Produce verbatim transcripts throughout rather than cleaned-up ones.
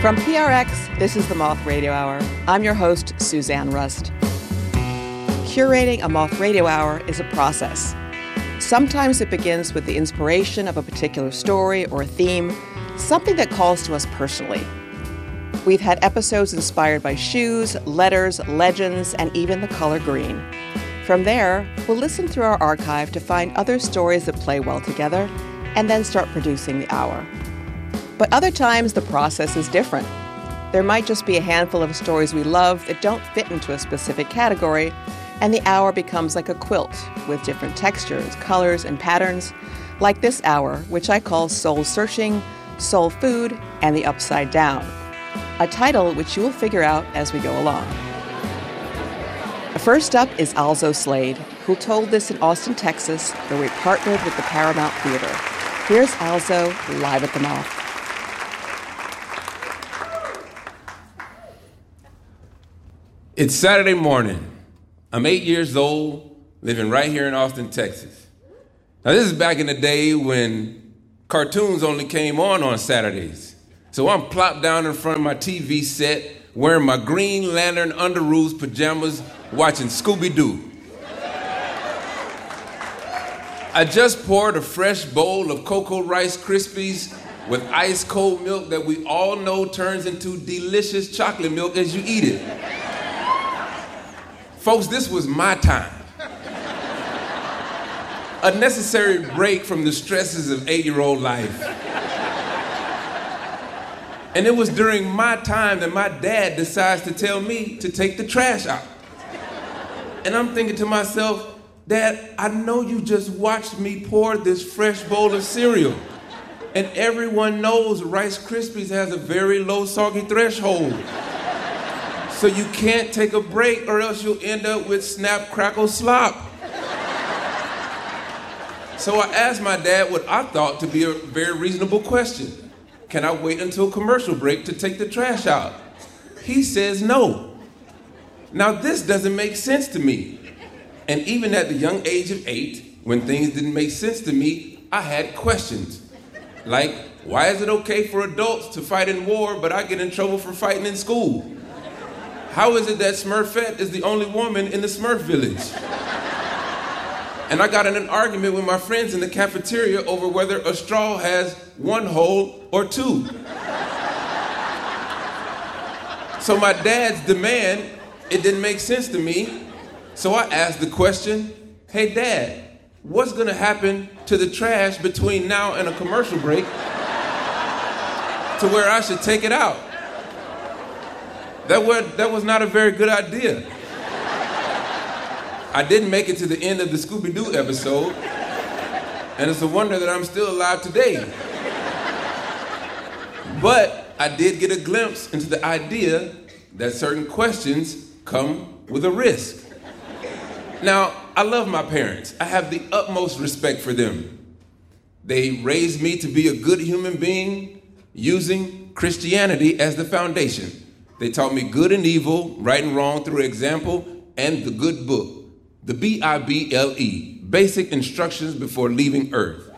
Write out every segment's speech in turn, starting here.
From P R X, this is the Moth Radio Hour. I'm your host, Suzanne Rust. Curating a Moth Radio Hour is a process. Sometimes it begins with the inspiration of a particular story or a theme, something that calls to us personally. We've had episodes inspired by shoes, letters, legends, and even the color green. From there, we'll listen through our archive to find other stories that play well together, and then start producing the hour. But other times, the process is different. There might just be a handful of stories we love that don't fit into a specific category, and the hour becomes like a quilt with different textures, colors, and patterns, like this hour, which I call Soul Searching, Soul Food, and the Upside Down, a title which you will figure out as we go along. First up is Alzo Slade, who told this in Austin, Texas, where we partnered with the Paramount Theater. Here's Alzo live at the Moth. It's Saturday morning. I'm eight years old, living right here in Austin, Texas. Now, this is back in the day when cartoons only came on on Saturdays. So I'm plopped down in front of my T V set, wearing my Green Lantern Underoos pajamas, watching Scooby-Doo. I just poured a fresh bowl of Cocoa Rice Krispies with ice cold milk that we all know turns into delicious chocolate milk as you eat it. Folks, this was my time. A necessary break from the stresses of eight-year-old life. And it was during my time that my dad decides to tell me to take the trash out. And I'm thinking to myself, Dad, I know you just watched me pour this fresh bowl of cereal. And everyone knows Rice Krispies has a very low soggy threshold. So you can't take a break or else you'll end up with snap, crackle, slop. So I asked my dad what I thought to be a very reasonable question. Can I wait until commercial break to take the trash out? He says no. Now this doesn't make sense to me. And even at the young age of eight, when things didn't make sense to me, I had questions. Like, why is it okay for adults to fight in war, but I get in trouble for fighting in school? How is it that Smurfette is the only woman in the Smurf village? And I got in an argument with my friends in the cafeteria over whether a straw has one hole or two. So my dad's demand, it didn't make sense to me. So I asked the question, hey Dad, what's gonna happen to the trash between now and a commercial break to where I should take it out? That was, that was not a very good idea. I didn't make it to the end of the Scooby-Doo episode, and it's a wonder that I'm still alive today. But I did get a glimpse into the idea that certain questions come with a risk. Now, I love my parents. I have the utmost respect for them. They raised me to be a good human being using Christianity as the foundation. They taught me good and evil, right and wrong through example, and the good book, the B I B L E, Basic Instructions Before Leaving Earth.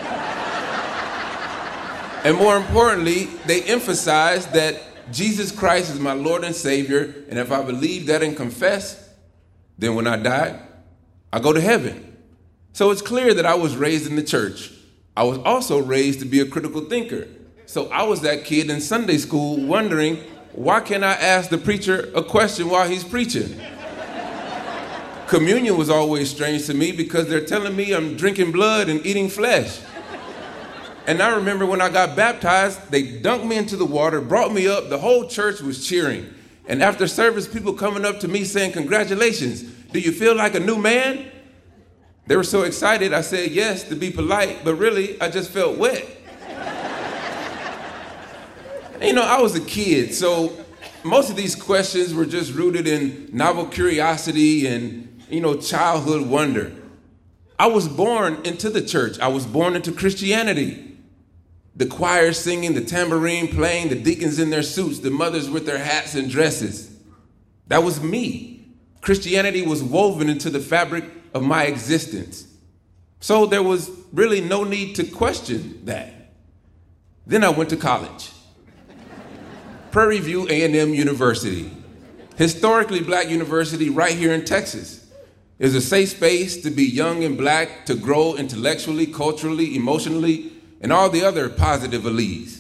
And more importantly, they emphasized that Jesus Christ is my Lord and Savior, and if I believe that and confess, then when I die, I go to heaven. So it's clear that I was raised in the church. I was also raised to be a critical thinker. So I was that kid in Sunday school wondering, why can't I ask the preacher a question while he's preaching? Communion was always strange to me because they're telling me I'm drinking blood and eating flesh. And I remember when I got baptized, they dunked me into the water, brought me up, the whole church was cheering. And after service, people coming up to me saying, congratulations, do you feel like a new man? They were so excited, I said yes to be polite, but really, I just felt wet. You know, I was a kid, so most of these questions were just rooted in novel curiosity and, you know, childhood wonder. I was born into the church. I was born into Christianity. The choir singing, the tambourine playing, the deacons in their suits, the mothers with their hats and dresses. That was me. Christianity was woven into the fabric of my existence. So there was really no need to question that. Then I went to college. Prairie View A and M University. Historically black university right here in Texas. It's a safe space to be young and black, to grow intellectually, culturally, emotionally, and all the other positive alleles.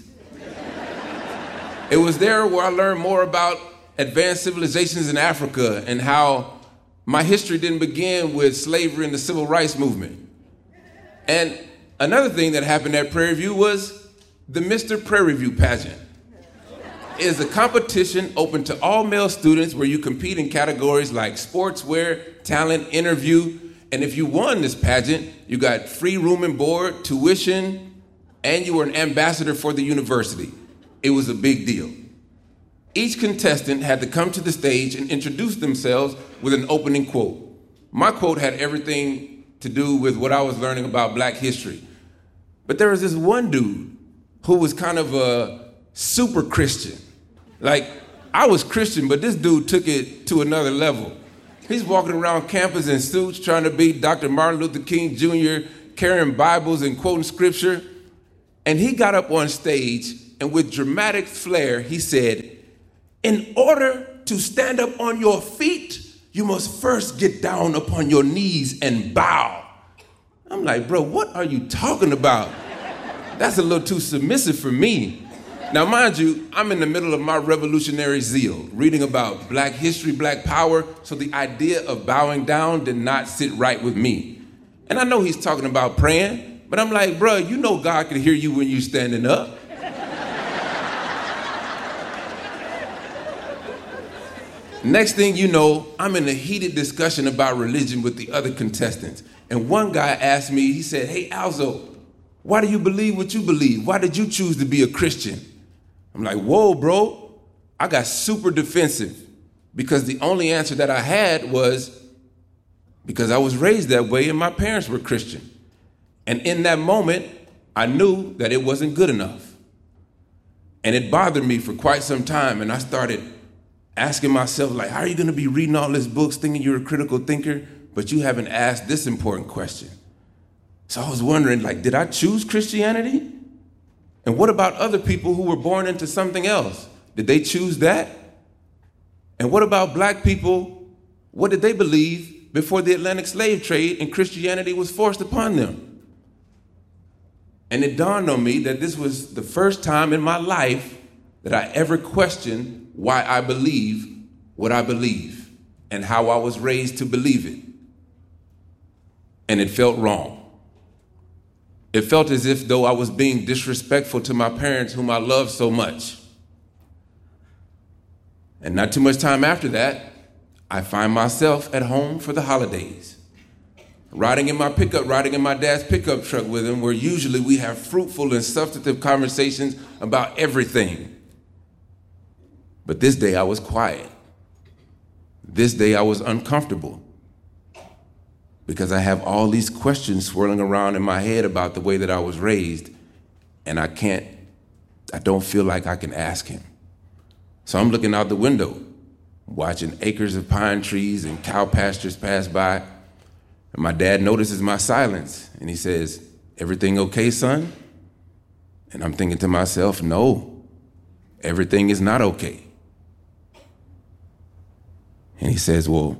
It was there where I learned more about advanced civilizations in Africa and how my history didn't begin with slavery and the civil rights movement. And another thing that happened at Prairie View was the Mister Prairie View pageant. It is a competition open to all male students where you compete in categories like sportswear, talent, interview, and if you won this pageant, you got free room and board, tuition, and you were an ambassador for the university. It was a big deal. Each contestant had to come to the stage and introduce themselves with an opening quote. My quote had everything to do with what I was learning about black history. But there was this one dude who was kind of a super Christian. Like, I was Christian, but this dude took it to another level. He's walking around campus in suits trying to be Doctor Martin Luther King Junior, carrying Bibles and quoting scripture. And he got up on stage and with dramatic flair, he said, "In order to stand up on your feet, you must first get down upon your knees and bow." I'm like, bro, what are you talking about? That's a little too submissive for me. Now, mind you, I'm in the middle of my revolutionary zeal, reading about black history, black power, so the idea of bowing down did not sit right with me. And I know he's talking about praying, but I'm like, bro, you know God can hear you when you're standing up. Next thing you know, I'm in a heated discussion about religion with the other contestants. And one guy asked me, he said, "Hey, Alzo, why do you believe what you believe? Why did you choose to be a Christian?" I'm like, whoa, bro. I got super defensive because the only answer that I had was because I was raised that way and my parents were Christian. And in that moment, I knew that it wasn't good enough. And it bothered me for quite some time. And I started asking myself, like, how are you going to be reading all these books thinking you're a critical thinker, but you haven't asked this important question? So I was wondering, like, did I choose Christianity? And what about other people who were born into something else? Did they choose that? And what about black people? What did they believe before the Atlantic slave trade and Christianity was forced upon them? And it dawned on me that this was the first time in my life that I ever questioned why I believe what I believe and how I was raised to believe it. And it felt wrong. It felt as if though I was being disrespectful to my parents whom I loved so much. And not too much time after that, I find myself at home for the holidays, riding in my pickup, riding in my dad's pickup truck with him, where usually we have fruitful and substantive conversations about everything. But this day I was quiet. This day I was uncomfortable because I have all these questions swirling around in my head about the way that I was raised, and I can't, I don't feel like I can ask him. So I'm looking out the window, watching acres of pine trees and cow pastures pass by, and my dad notices my silence, and he says, "Everything okay, son?" And I'm thinking to myself, no, everything is not okay. And he says, "Well,"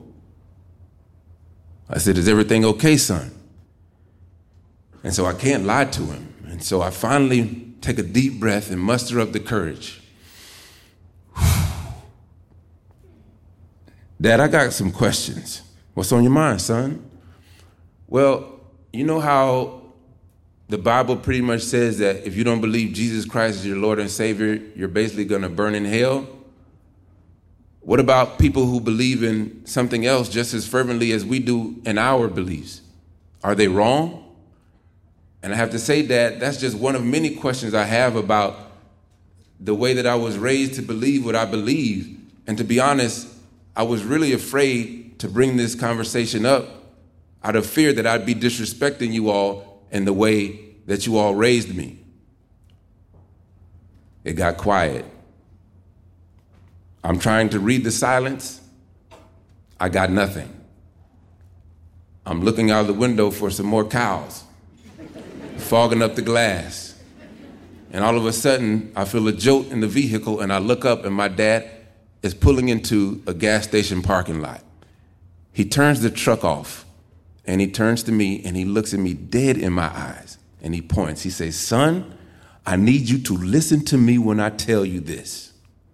I said, "Is everything okay, son?" And so I can't lie to him. And so I finally take a deep breath and muster up the courage. "Dad, I got some questions." "What's on your mind, son?" "Well, you know how the Bible pretty much says that if you don't believe Jesus Christ is your Lord and Savior, you're basically going to burn in hell? What about people who believe in something else just as fervently as we do in our beliefs? Are they wrong?" And I have to say, Dad, that's just one of many questions I have about the way that I was raised to believe what I believe. And to be honest, I was really afraid to bring this conversation up out of fear that I'd be disrespecting you all in the way that you all raised me. It got quiet. I'm trying to read the silence. I got nothing. I'm looking out the window for some more cows, fogging up the glass. And all of a sudden, I feel a jolt in the vehicle, and I look up, and my dad is pulling into a gas station parking lot. He turns the truck off, and he turns to me, and he looks at me dead in my eyes, and he points. He says, "Son, I need you to listen to me when I tell you this.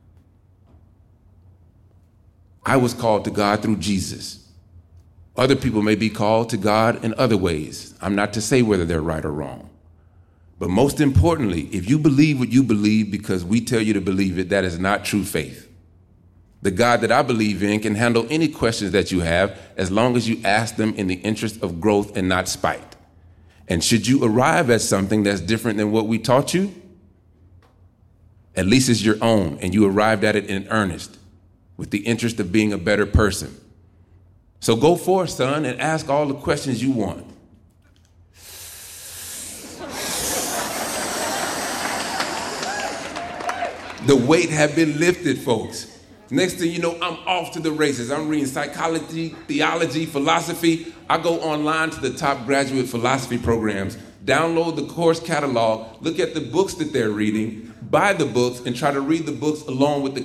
I was called to God through Jesus. Other people may be called to God in other ways. I'm not to say whether they're right or wrong. But most importantly, if you believe what you believe because we tell you to believe it, that is not true faith. The God that I believe in can handle any questions that you have as long as you ask them in the interest of growth and not spite. And should you arrive at something that's different than what we taught you, at least it's your own, and you arrived at it in earnest with the interest of being a better person. So go forth, son, and ask all the questions you want." The weight had been lifted, folks. Next thing you know, I'm off to the races. I'm reading psychology, theology, philosophy. I go online to the top graduate philosophy programs, download the course catalog, look at the books that they're reading, buy the books, and try to read the books along with the